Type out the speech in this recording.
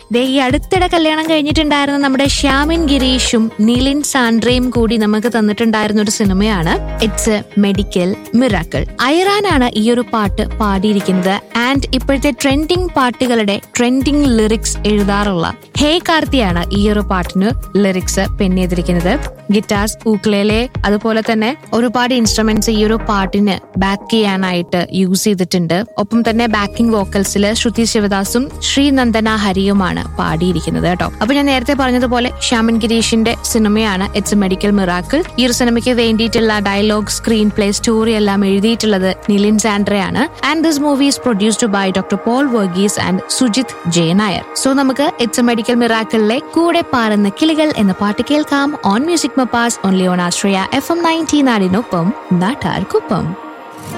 ദേ ഈ അടുത്തിടെ കല്യാണം കഴിഞ്ഞിട്ടുണ്ടായിരുന്ന നമ്മുടെ ശ്യാമിൻ ഗിരീഷും നിലിൻ സാൻഡ്രയും കൂടി നമുക്ക് തന്നിട്ടുണ്ടായിരുന്ന ഒരു സിനിമയാണ് ഇറ്റ്സ് എ മെഡിക്കൽ മിറാക്കിൾ. ഐറാനാണ് ഈ ഒരു പാട്ട് പാടിയിരിക്കുന്നത്. ആൻഡ് ഇപ്പോഴത്തെ ട്രെൻഡിങ് പാട്ടുകളുടെ ട്രെൻഡിങ് ലിറിക്സ് എഴുതാറുള്ള ഹേ കാർത്തിയാണ് ഈ ഒരു പാട്ടിന് ലിറിക്സ് പെണ്ണെയ്തിരിക്കുന്നത്. ഗിറ്റാർസ്, ഊക്ലേലെ, അതുപോലെ തന്നെ ഒരുപാട് ഇൻസ്ട്രുമെന്റ്സ് ഈ ഒരു പാട്ടിന് ബാക്ക് ചെയ്യാനായിട്ട് യൂസ് ചെയ്തിട്ടുണ്ട്. ഒപ്പം തന്നെ ബാക്കിംഗ് വോക്കൽസില് ശ്രുതി ശിവദാസും ശ്രീനന്ദന ഹരിയുമാണ് പാടിയിരിക്കുന്നത് കേട്ടോ. അപ്പൊ ഞാൻ നേരത്തെ പറഞ്ഞതുപോലെ ശ്യാമിൻ ഗിരീഷിന്റെ സിനിമയാണ് ഇറ്റ്സ് എ മെഡിക്കൽ മിറാക്കിൾ. ഈ ഒരു സിനിമയ്ക്ക് വേണ്ടിയിട്ടുള്ള ഡയലോഗ്, സ്ക്രീൻ പ്ലേ, സ്റ്റോറി എല്ലാം എഴുതിയിട്ടുള്ളത് നിലിൻ സാൻഡ്രയാണ്. And this movie is produced by doctor Paul Varghese and Sujith J Nair. So നമുക്ക് ഇറ്റ്സ് എ മെഡിക്കൽ മിറാക്കിളിലെ കൂടെ പാറുന്ന കിളികൾ എന്ന പാട്ട് കേൾക്കാം on music mappas only on Ashraya FM 90 നാടിനൊപ്പം നാട്ടാർക്കൊപ്പം.